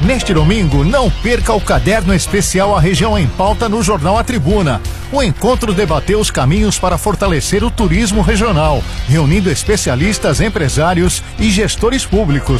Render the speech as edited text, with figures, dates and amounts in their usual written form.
Neste domingo, não perca o caderno especial A Região em Pauta no jornal A Tribuna. O encontro debateu os caminhos para fortalecer o turismo regional, reunindo especialistas, empresários e gestores públicos.